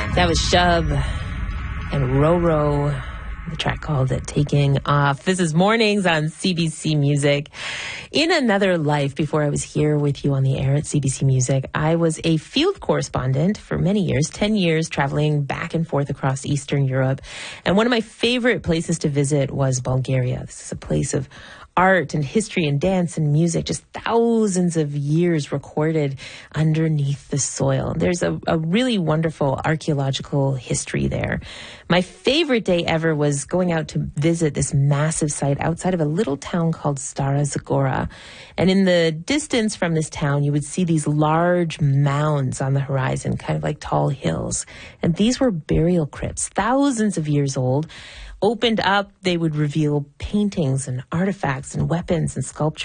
That was Shub and Roro, the track called Taking Off. This is Mornings on CBC Music. In another life, before I was here with you on the air at CBC Music, I was a field correspondent for many years, 10 years, traveling back and forth across Eastern Europe. And one of my favorite places to visit was Bulgaria. This is a place of art and history and dance and music, just thousands of years recorded underneath the soil. There's a really wonderful archaeological history there. My favorite day ever was going out to visit this massive site outside of a little town called Stara Zagora. And in the distance from this town, you would see these large mounds on the horizon, kind of like tall hills. And these were burial crypts, thousands of years old. Opened up, they would reveal paintings and artifacts and weapons and sculpture.